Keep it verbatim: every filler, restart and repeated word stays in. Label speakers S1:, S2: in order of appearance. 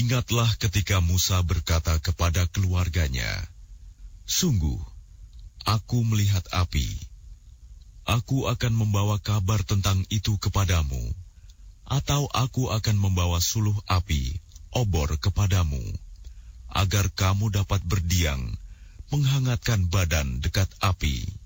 S1: Ingatlah ketika Musa berkata kepada keluarganya, "Sungguh, aku melihat api. Aku akan membawa kabar tentang itu kepadamu, atau aku akan membawa suluh api, obor kepadamu, agar kamu dapat berdiam, menghangatkan badan dekat api."